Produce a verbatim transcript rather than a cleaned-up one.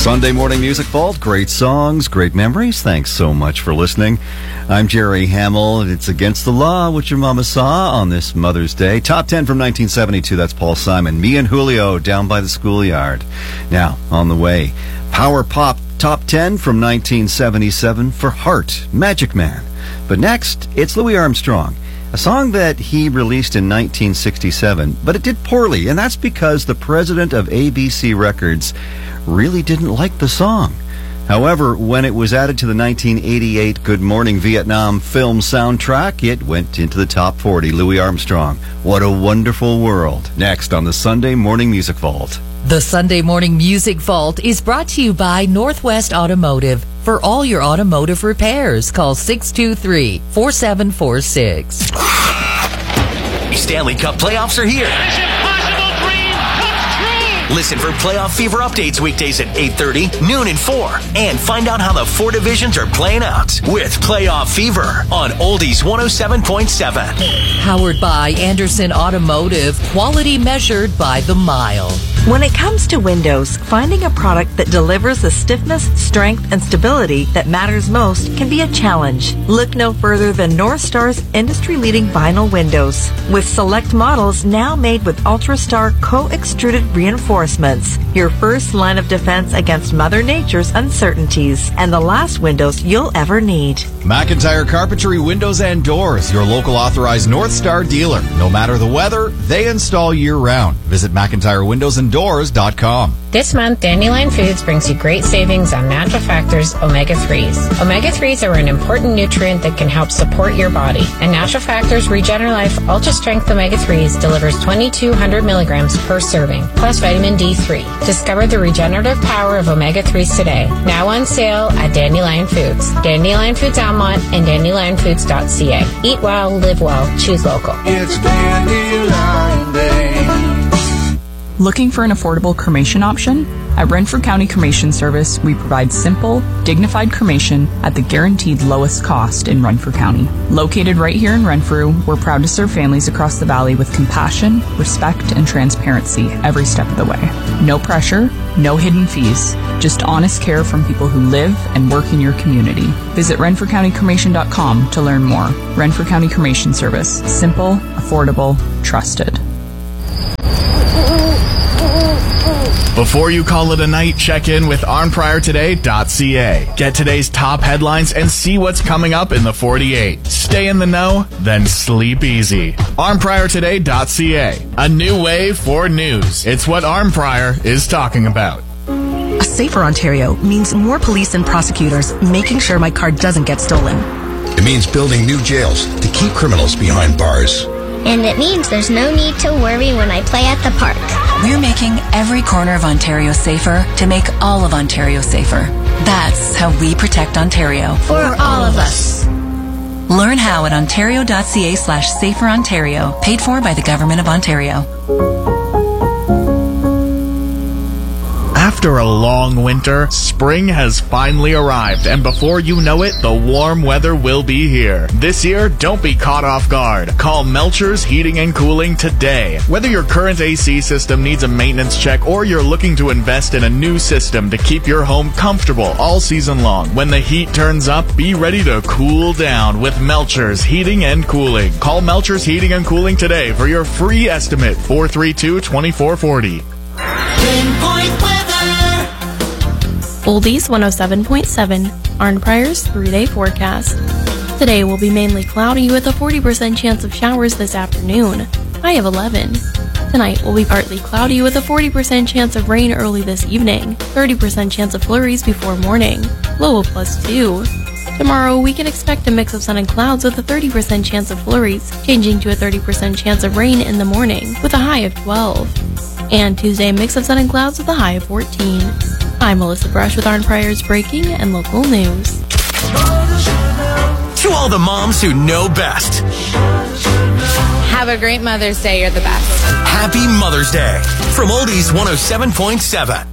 Sunday Morning Music Vault. Great songs, great memories. Thanks so much for listening. I'm Jerry Hamill, and it's Against the Law, What Your Mama Saw on this Mother's Day. Top ten from nineteen seventy-two, that's Paul Simon. Me and Julio, Down by the Schoolyard. Now, on the way, Power Pop Top ten from nineteen seventy-seven for Heart, Magic Man. But next, it's Louis Armstrong. A song that he released in nineteen sixty-seven, but it did poorly, and that's because the president of A B C Records really didn't like the song. However, when it was added to the nineteen eighty-eight Good Morning Vietnam film soundtrack, it went into the top forty. Louis Armstrong, What a Wonderful World. Next on the Sunday Morning Music Vault. The Sunday Morning Music Vault is brought to you by Northwest Automotive. For all your automotive repairs, call six two three, four seven four six. Stanley Cup playoffs are here. This impossible dream comes true. Listen for Playoff Fever updates weekdays at eight thirty, noon, and four. And find out how the four divisions are playing out with Playoff Fever on Oldies one oh seven point seven. Powered by Anderson Automotive, quality measured by the mile. When it comes to windows, finding a product that delivers the stiffness, strength, and stability that matters most can be a challenge. Look no further than North Star's industry-leading vinyl windows. With select models now made with UltraStar co-extruded reinforcements, your first line of defense against Mother Nature's uncertainties, and the last windows you'll ever need. McIntyre Carpentry Windows and Doors, your local authorized North Star dealer. No matter the weather, they install year-round. Visit McIntyre Windows and Doors dot com. This month, Dandelion Foods brings you great savings on Natural Factors omega threes. omega threes are an important nutrient that can help support your body. And Natural Factors Regeneralife Ultra Strength omega threes delivers twenty-two hundred milligrams per serving, plus vitamin D three. Discover the regenerative power of omega threes today. Now on sale at Dandelion Foods, Dandelion Foods Almont, and dandelion foods dot c a. Eat well, live well, choose local. It's Dandelion Day. Looking for an affordable cremation option? At Renfrew County Cremation Service, we provide simple, dignified cremation at the guaranteed lowest cost in Renfrew County. Located right here in Renfrew, we're proud to serve families across the valley with compassion, respect, and transparency every step of the way. No pressure, no hidden fees, just honest care from people who live and work in your community. Visit renfrew county cremation dot com to learn more. Renfrew County Cremation Service. Simple, affordable, trusted. Before you call it a night, check in with arn prior today dot c a. Get today's top headlines and see what's coming up in the forty-eight. Stay in the know, then sleep easy. arn prior today dot c a. A new way for news. It's what Arn Prior is talking about. A safer Ontario means more police and prosecutors making sure my car doesn't get stolen. It means building new jails to keep criminals behind bars. And it means there's no need to worry when I play at the park. We're making every corner of Ontario safer to make all of Ontario safer. That's how we protect Ontario. For all of us. Learn how at ontario dot c a slash safer Ontario. Paid for by the Government of Ontario. After a long winter, spring has finally arrived, and before you know it, the warm weather will be here. This year, don't be caught off guard. Call Melchers Heating and Cooling today. Whether your current A C system needs a maintenance check or you're looking to invest in a new system to keep your home comfortable all season long, when the heat turns up, be ready to cool down with Melchers Heating and Cooling. Call Melchers Heating and Cooling today for your free estimate, four three two, two four four zero. Pinpoint weather. Oldies one oh seven point seven, Arn Prior's three-day forecast. Today will be mainly cloudy with a forty percent chance of showers this afternoon, high of eleven. Tonight will be partly cloudy with a forty percent chance of rain early this evening, thirty percent chance of flurries before morning, low of plus two. Tomorrow we can expect a mix of sun and clouds with a thirty percent chance of flurries, changing to a thirty percent chance of rain in the morning with a high of twelve. And Tuesday, a mix of sun and clouds with a high of fourteen. I'm Melissa Brush with Arn Prior's breaking and local news. To all the moms who know best, have a great Mother's Day. You're the best. Happy Mother's Day from Oldies one oh seven point seven.